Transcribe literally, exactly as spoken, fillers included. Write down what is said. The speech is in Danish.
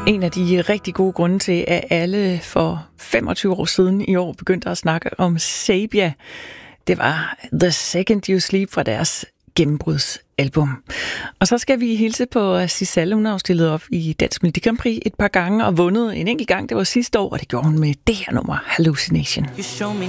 En af de rigtig gode grunde til, at alle for femogtyve år siden i år begyndte at snakke om Saybia, det var The Second You Sleep fra deres gennembrudsalbum. Og så skal vi hilse på Sisalle. Hun har stillet op i Dansk Melodi Grand Prix et par gange og vundet en enkelt gang. Det var sidste år, og det gjorde hun med det her nummer, Hallucination.